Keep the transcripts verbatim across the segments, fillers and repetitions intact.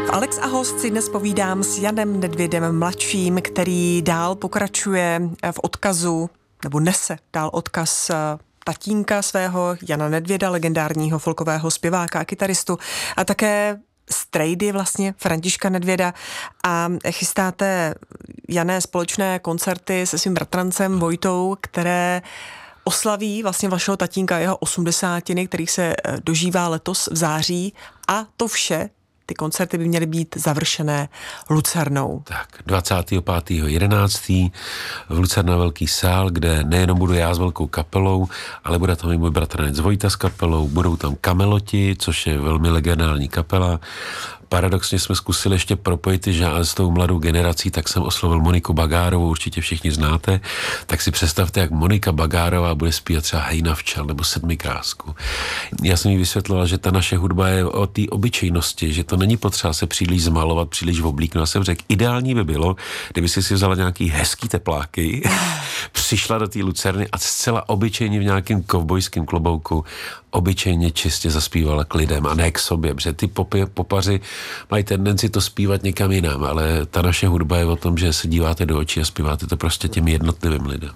V Alex a host si dnes povídám s Janem Nedvědem mladším, který dál pokračuje v odkazu, nebo nese dál odkaz tatínka svého, Jana Nedvěda, legendárního folkového zpěváka a kytaristu, a také strejdy vlastně Františka Nedvěda, a chystáte, Jané, společné koncerty se svým bratrancem Vojtou, které oslaví vlastně vašeho tatínka, jeho osmdesátiny, kterých se dožívá letos v září, a to vše, ty koncerty by měly být završené Lucernou. Tak, dvacátého pátého jedenáctého v Lucerna velký sál, kde nejenom budu já s velkou kapelou, ale bude tam i můj bratranec Vojta s kapelou, budou tam Kameloti, což je velmi legendární kapela. Paradoxně jsme zkusili ještě propojit že s tou mladou generací, tak jsem oslovil Moniku Bagárovou, určitě všichni znáte, tak si představte, jak Monika Bagárová bude zpívat třeba Hejna včel nebo Sedmikrásku. Já jsem jí vysvětlila, že ta naše hudba je o té obyčejnosti, že to není potřeba se příliš zmalovat, příliš oblíknout. Já jsem řekl, ideální by bylo, kdyby si si vzala nějaký hezký tepláky, přišla do té Lucerny a zcela obyčejně v nějakém kovbojském klobouku obyčejně čistě zaspívala k lidem a ne k sobě, protože ty popy, popaři mají tendenci to zpívat někam jinam, ale ta naše hudba je o tom, že se díváte do očí a zpíváte to prostě těm jednotlivým lidem.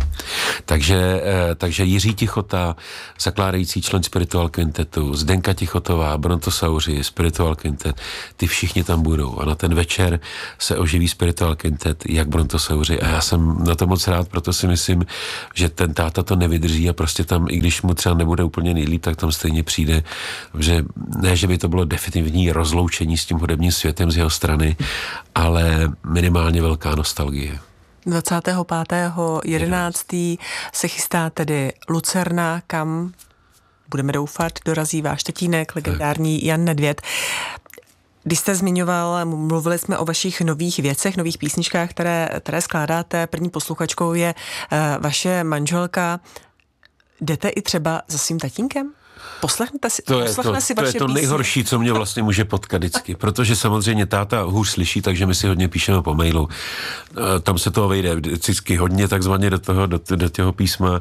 Takže, takže Jiří Tichota, zakládající člen Spiritual Quintetu, Zdenka Tichotová, Brontosauři, Spiritual Quintet, ty všichni tam budou a na ten večer se oživí Spiritual Quintet jak Brontosauři a já jsem na to moc rád, proto si myslím, že ten táta to nevydrží a prostě tam, i když mu třeba nebude úplně nejlíp, tak tam stejně přijde, že ne, že by to bylo definitivní rozloučení s tím hudebním světem z jeho strany, ale minimálně velká nostalgie. dvacátého pátého jedenáctého se chystá tedy Lucerna, kam, budeme doufat, dorazí váš tatínek, legendární Jan Nedvěd. Když jste zmiňoval, mluvili jsme o vašich nových věcech, nových písničkách, které, které skládáte. První posluchačkou je uh, vaše manželka. Jdete i třeba za svým tatínkem? Poslechnete si, to je to, si to, vaše je to písně. nejhorší, co mě vlastně může potkat vždycky, protože samozřejmě táta hůř slyší, takže my si hodně píšeme po mailu. Tam se toho vejde vždycky hodně takzvaně do toho, do, do těho písma,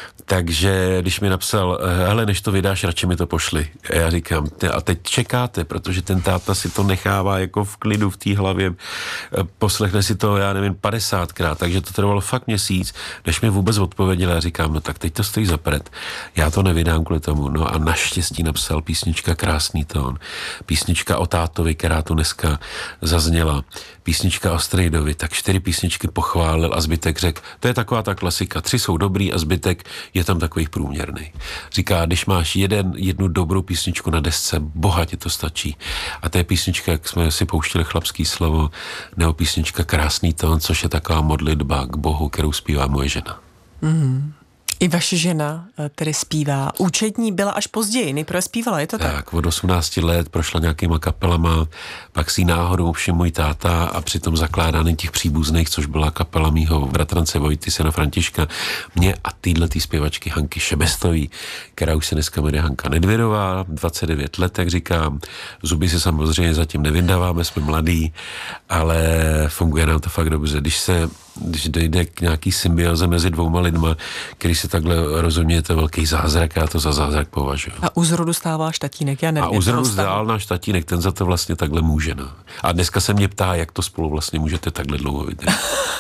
takže když mi napsal, hele, než to vydáš, radši mi to pošli. A já říkám, a teď čekáte, protože ten táta si to nechává jako v klidu v té hlavě, poslechne si to, já nevím, padesátkrát, takže to trvalo fakt měsíc, než mi vůbec odpověděl. Já říkám, no tak teď to stojí za prd, já to nevydám kvůli tomu, no a naštěstí napsal písnička Krásný tón, písnička o tátovi, která tu dneska zazněla, písnička o strejdovi, tak čtyři písničky pochválil a zbytek řekl, to je taková ta klasika, tři jsou dobrý a zbytek je tam takových průměrný. Říká, když máš jeden, jednu dobrou písničku na desce, bohatě to stačí. A to je písnička, jak jsme si pouštili chlapský slovo, nebo písnička Krásný tón, což je taková modlitba k Bohu, kterou zpívá moje žena. Mm. I vaše žena tedy zpívá. Účetní byla až později, nejprve zpívala, je to tak? Tak, od osmnácti let prošla nějakýma kapelama, pak si náhodou všim můj táta a při tom zakládání těch příbuzných, což byla kapela mýho bratrance Vojty, syna Františka, mě a týhletý zpěvačky Hanky Šebestový, která už se dneska jmenuje Hanka Nedvědová, dvacet devět let, jak říkám, zuby si samozřejmě zatím nevyndáváme, jsme mladí, ale funguje nám to fakt dobře. Když se když dojde k nějaký symbioze mezi dvouma lidma, který se takhle rozumí, je to velký zázrak, já to za zázrak považuji. A u zrodu stál váš tatínek, já nevím. A u zrodu stál náš tatínek, ten za to vlastně takhle může. No. A dneska se mě ptá, jak to spolu vlastně můžete takhle dlouho vydržet.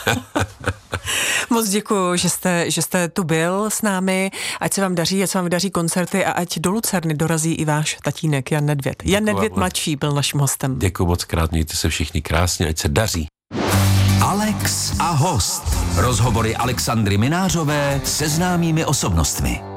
Moc děkuju, že jste, že jste tu byl s námi, ať se vám daří, ať se vám daří koncerty a ať do Lucerny dorazí i váš tatínek Jan Nedvěd. Děkuju, Jan Nedvěd mladší byl naším hostem. Děkuji moc krát, mějte se všichni krásně, ať se daří. Alex a host. Rozhovory Alexandry Minářové se známými osobnostmi.